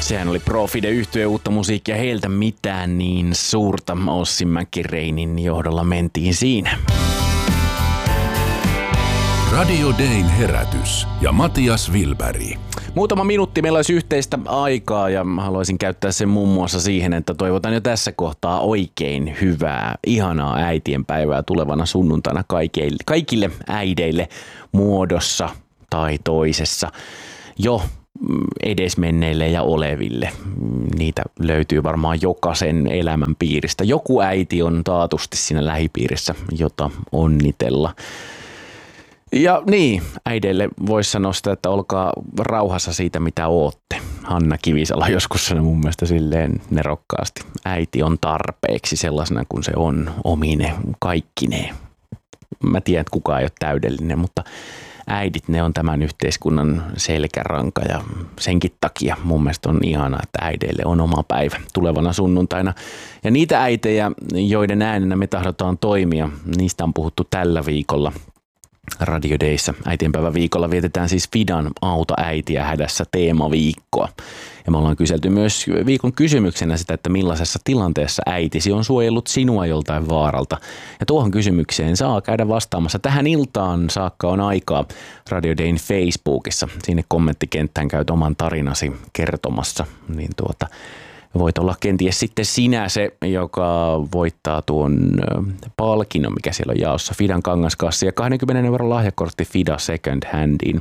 Sehän oli Profide yhtyeen uutta musiikkia, heiltä mitään niin suurta. Ossi Mäkireinin johdolla mentiin siinä. Radio Dayn herätys ja Matias Wilberg. Muutama minuutti meillä olisi yhteistä aikaa ja haluaisin käyttää sen muun muassa siihen, että toivotan jo tässä kohtaa oikein hyvää, ihanaa äitienpäivää tulevana sunnuntaina kaikille äideille muodossa tai toisessa jo edesmenneille ja oleville. Niitä löytyy varmaan jokaisen elämän piiristä. Joku äiti on taatusti siinä lähipiirissä, jota onnitella. Ja niin, äideille voisi sanoa sitä, että olkaa rauhassa siitä, mitä ootte. Hanna Kivisalo joskus sanoi mun mielestä silleen nerokkaasti. Äiti on tarpeeksi sellaisena kuin se on, omine, kaikkineen. Mä tiedän, että kukaan ei ole täydellinen, mutta äidit, ne on tämän yhteiskunnan selkäranka ja senkin takia mun mielestä on ihanaa, että äideille on oma päivä tulevana sunnuntaina. Ja niitä äitejä, joiden äänenä me tahdotaan toimia, niistä on puhuttu tällä viikolla. Radio Dayssä äitienpäivän viikolla vietetään siis Fidan Auta äitiä hädässä -teemaviikkoa. Ja me ollaan kyselty myös viikon kysymyksenä sitä, että millaisessa tilanteessa äitisi on suojellut sinua joltain vaaralta. Ja tuohon kysymykseen saa käydä vastaamassa. Tähän iltaan saakka on aikaa Radio Dayn Facebookissa. Sinne kommenttikenttään käyt oman tarinasi kertomassa. Niin voit olla kenties sitten sinä se, joka voittaa tuon palkinnon, mikä siellä on jaossa. Fidan kangaskassi ja 20 € lahjakortti Fida Second Handiin.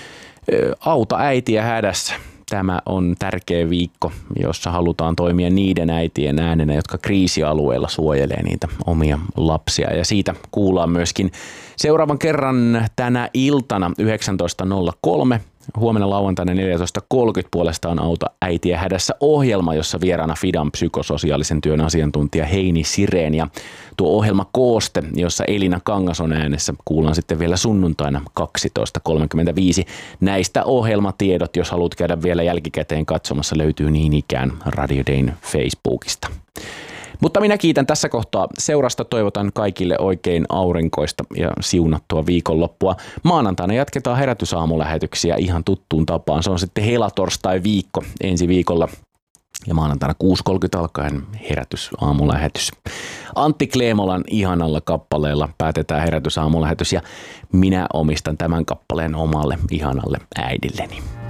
Auta äitiä hädässä. Tämä on tärkeä viikko, jossa halutaan toimia niiden äitien äänenä, jotka kriisialueella suojelee niitä omia lapsia. Ja siitä kuullaan myöskin seuraavan kerran tänä iltana 19.03. Huomenna lauantaina 14.30 puolestaan Auta äitiä hädässä -ohjelma, jossa vieraana Fidan psykososiaalisen työn asiantuntija Heini Sirén. Ja tuo ohjelma kooste, jossa Elina Kangas on äänessä, kuullaan sitten vielä sunnuntaina 12.35. Näistä ohjelmatiedot, jos haluat käydä vielä jälkikäteen katsomassa, löytyy niin ikään Radio Dayn Facebookista. Mutta minä kiitän tässä kohtaa seurasta. Toivotan kaikille oikein aurinkoista ja siunattua viikonloppua. Maanantaina jatketaan herätysaamulähetyksiä ihan tuttuun tapaan. Se on sitten helatorstai viikko ensi viikolla. Ja maanantaina 6.30 alkaen herätysaamulähetys. Antti Kleemolan ihanalla kappaleella päätetään herätysaamulähetys ja minä omistan tämän kappaleen omalle ihanalle äidilleni.